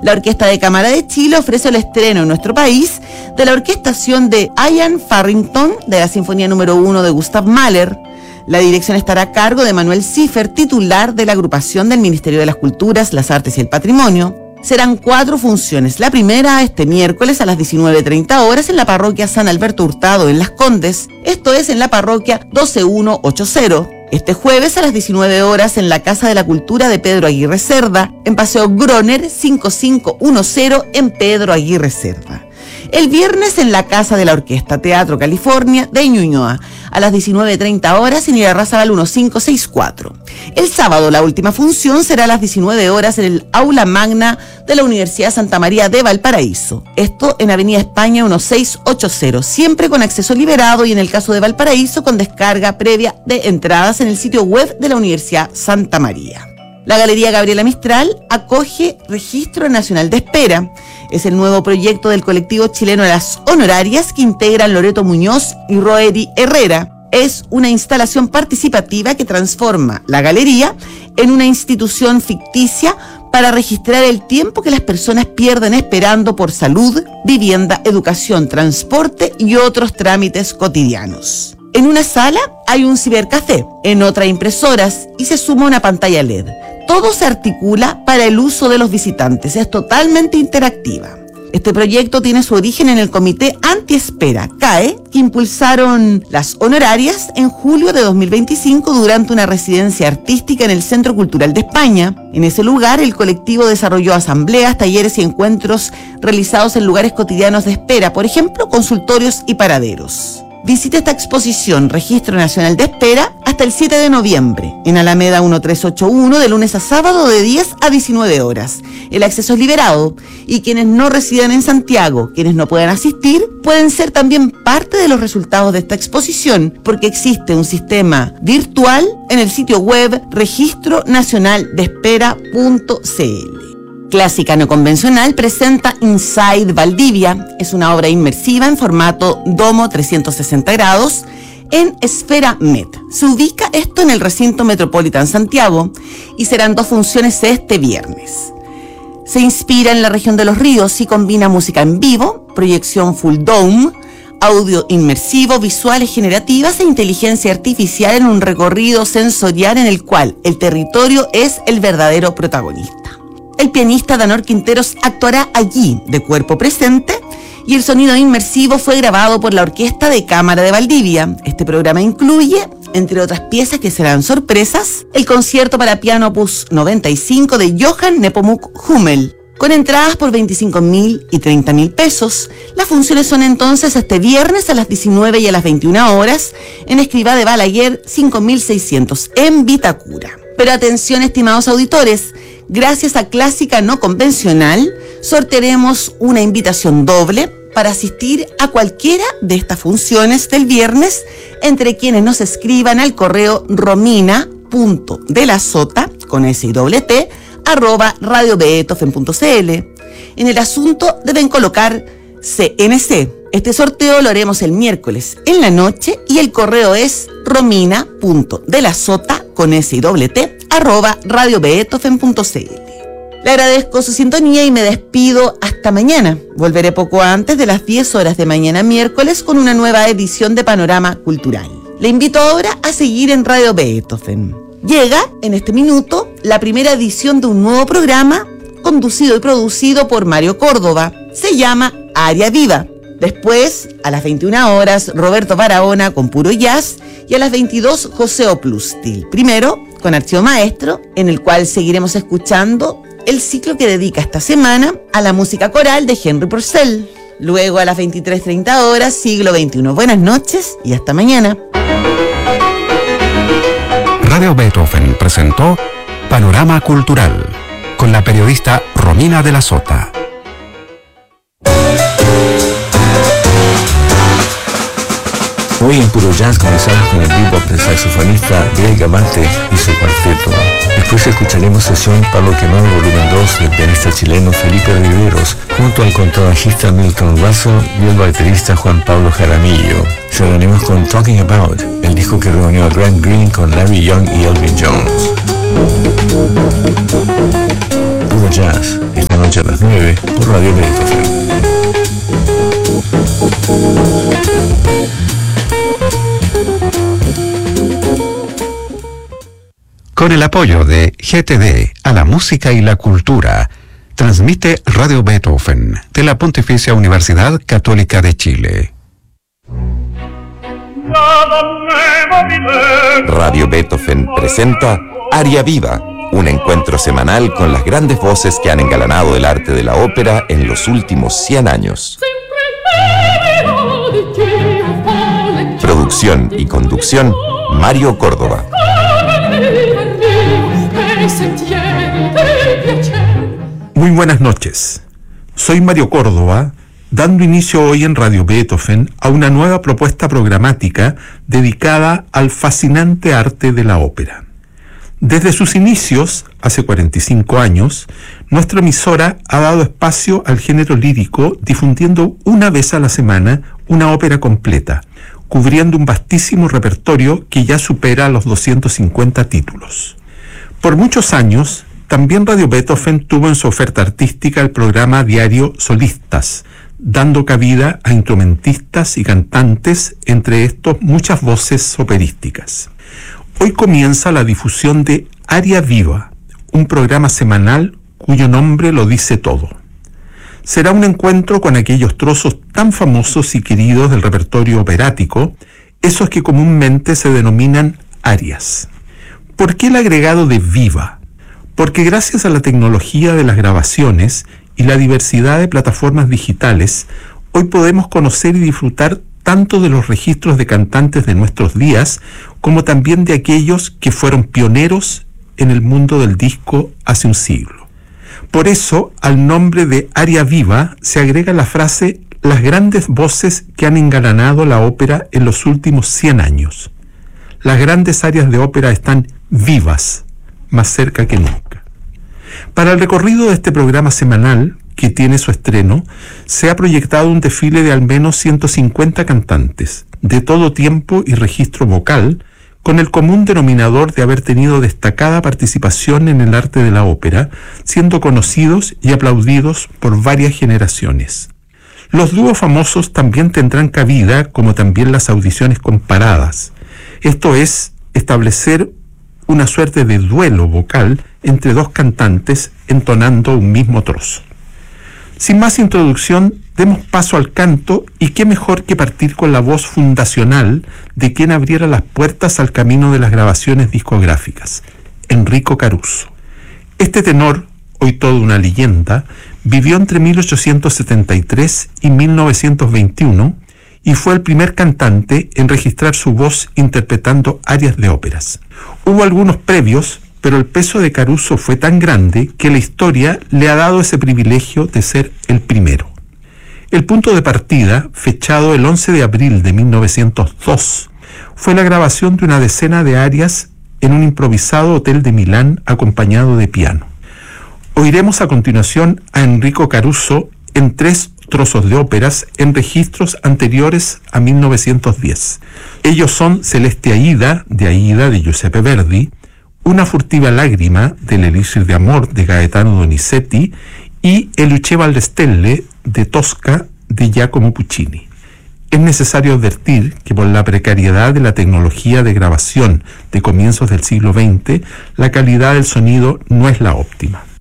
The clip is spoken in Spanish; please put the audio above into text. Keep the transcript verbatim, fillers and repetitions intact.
La Orquesta de Cámara de Chile ofrece el estreno en nuestro país de la orquestación de Ian Farrington de la Sinfonía número uno de Gustav Mahler. La dirección estará a cargo de Manuel Cífer, titular de la agrupación del Ministerio de las Culturas, las Artes y el Patrimonio. Serán cuatro funciones. La primera este miércoles a las diecinueve treinta horas en la parroquia San Alberto Hurtado en Las Condes, esto es en la parroquia doce mil ciento ochenta. Este jueves a las diecinueve horas en la Casa de la Cultura de Pedro Aguirre Cerda, en Paseo Groner cinco cinco uno cero en Pedro Aguirre Cerda. El viernes en la Casa de la Orquesta Teatro California de Ñuñoa, a las diecinueve treinta horas en Irarrázaval quince sesenta y cuatro. El sábado la última función será a las diecinueve horas en el Aula Magna de la Universidad Santa María de Valparaíso. Esto en Avenida España dieciséis ochenta, siempre con acceso liberado y en el caso de Valparaíso con descarga previa de entradas en el sitio web de la Universidad Santa María. La Galería Gabriela Mistral acoge Registro Nacional de Espera. Es el nuevo proyecto del colectivo chileno Las Honorarias que integran Loreto Muñoz y Roeri Herrera. Es una instalación participativa que transforma la galería en una institución ficticia para registrar el tiempo que las personas pierden esperando por salud, vivienda, educación, transporte y otros trámites cotidianos. En una sala hay un cibercafé, en otra impresoras y se suma una pantalla L E D. Todo se articula para el uso de los visitantes, es totalmente interactiva. Este proyecto tiene su origen en el Comité Antiespera, C A E, que impulsaron Las Honorarias en julio de dos mil veinticinco durante una residencia artística en el Centro Cultural de España. En ese lugar, el colectivo desarrolló asambleas, talleres y encuentros realizados en lugares cotidianos de espera, por ejemplo, consultorios y paraderos. Visite esta exposición, Registro Nacional de Espera, hasta el siete de noviembre, en Alameda trece ochenta y uno, de lunes a sábado de diez a diecinueve horas. El acceso es liberado y quienes no residan en Santiago, quienes no puedan asistir, pueden ser también parte de los resultados de esta exposición, porque existe un sistema virtual en el sitio web registro nacional de espera punto c l. Clásica No Convencional presenta Inside Valdivia. Es una obra inmersiva en formato domo trescientos sesenta grados en Esfera Met. Se ubica esto en el recinto Metropolitan Santiago y serán dos funciones este viernes. Se inspira en la región de los ríos y combina música en vivo, proyección full dome, audio inmersivo, visuales generativas e inteligencia artificial en un recorrido sensorial en el cual el territorio es el verdadero protagonista. El pianista Danor Quinteros actuará allí de cuerpo presente y el sonido inmersivo fue grabado por la Orquesta de Cámara de Valdivia. Este programa incluye, entre otras piezas que serán sorpresas, el concierto para piano opus noventa y cinco de Johann Nepomuk Hummel, con entradas por veinticinco mil y treinta mil pesos. Las funciones son entonces este viernes a las diecinueve y a las veintiuna horas en Escrivá de Balaguer cinco mil seiscientos en Vitacura. Pero atención, estimados auditores, gracias a Clásica No Convencional, sortearemos una invitación doble para asistir a cualquiera de estas funciones del viernes entre quienes nos escriban al correo romina.delasota, con S y doble T, arroba radio beethoven punto c l. En el asunto deben colocar C N C. Este sorteo lo haremos el miércoles en la noche y el correo es romina.delasota, con S y doble T, arroba radio beethoven punto c l. Le agradezco su sintonía y me despido hasta mañana. Volveré poco antes de las diez horas de mañana miércoles con una nueva edición de Panorama Cultural. Le invito ahora a seguir en Radio Beethoven. Llega en este minuto la primera edición de un nuevo programa conducido y producido por Mario Córdoba. Se llama Área Viva. Después, a las veintiuna horas, Roberto Barahona con Puro Jazz y a las veintidós, José Oplustil. Primero, con Archivo Maestro, en el cual seguiremos escuchando el ciclo que dedica esta semana a la música coral de Henry Purcell. Luego, a las veintitrés treinta horas, Siglo veintiuno. Buenas noches y hasta mañana. Radio Beethoven presentó Panorama Cultural con la periodista Romina de la Sota. Hoy en Puro Jazz comenzamos con el bebop del saxofonista Greg Abate y su cuarteto. Después escucharemos sesión Pablo Quemado volumen dos del pianista chileno Felipe Riveros junto al contrabajista Milton Russell y el baterista Juan Pablo Jaramillo. Cerraremos con Talking About, el disco que reunió a Grant Green con Larry Young y Elvin Jones. Puro Jazz. esta noche a las nueve por Radio Beethoven. Con el apoyo de G T D a la música y la cultura, transmite Radio Beethoven de la Pontificia Universidad Católica de Chile. Radio Beethoven presenta Aria Viva, un encuentro semanal con las grandes voces que han engalanado el arte de la ópera en los últimos cien años. Producción y conducción, Mario Córdoba. Muy buenas noches. Soy Mario Córdoba, dando inicio hoy en Radio Beethoven a una nueva propuesta programática dedicada al fascinante arte de la ópera. Desde sus inicios, hace cuarenta y cinco años, nuestra emisora ha dado espacio al género lírico, difundiendo una vez a la semana una ópera completa, cubriendo un vastísimo repertorio que ya supera los doscientos cincuenta títulos. Por muchos años, también Radio Beethoven tuvo en su oferta artística el programa diario Solistas, dando cabida a instrumentistas y cantantes, entre estos muchas voces operísticas. Hoy comienza la difusión de Aria Viva, un programa semanal cuyo nombre lo dice todo. Será un encuentro con aquellos trozos tan famosos y queridos del repertorio operático, esos que comúnmente se denominan arias. ¿Por qué el agregado de viva? Porque gracias a la tecnología de las grabaciones y la diversidad de plataformas digitales, hoy podemos conocer y disfrutar tanto de los registros de cantantes de nuestros días, como también de aquellos que fueron pioneros en el mundo del disco hace un siglo. Por eso, al nombre de Aria Viva se agrega la frase «las grandes voces que han engalanado la ópera en los últimos cien años». Las grandes áreas de ópera están vivas, más cerca que nunca. Para el recorrido de este programa semanal, que tiene su estreno, se ha proyectado un desfile de al menos ciento cincuenta cantantes, de todo tiempo y registro vocal, con el común denominador de haber tenido destacada participación en el arte de la ópera, siendo conocidos y aplaudidos por varias generaciones. Los dúos famosos también tendrán cabida, como también las audiciones comparadas. Esto es, establecer una suerte de duelo vocal entre dos cantantes entonando un mismo trozo. Sin más introducción, demos paso al canto, y qué mejor que partir con la voz fundacional de quien abriera las puertas al camino de las grabaciones discográficas, Enrico Caruso. Este tenor, hoy todo una leyenda, vivió entre mil ochocientos setenta y tres y mil novecientos veintiuno y fue el primer cantante en registrar su voz interpretando arias de óperas. Hubo algunos previos, pero el peso de Caruso fue tan grande que la historia le ha dado ese privilegio de ser el primero. El punto de partida, fechado el once de abril de mil novecientos dos, fue la grabación de una decena de arias en un improvisado hotel de Milán acompañado de piano. Oiremos a continuación a Enrico Caruso en tres trozos de óperas en registros anteriores a mil novecientos diez. Ellos son Celeste Aida, de Aida de Giuseppe Verdi, Una furtiva lágrima, del Elixir de Amor de Gaetano Donizetti, y El Luceva alle Stelle de Tosca de Giacomo Puccini. Es necesario advertir que por la precariedad de la tecnología de grabación de comienzos del siglo veinte, la calidad del sonido no es la óptima.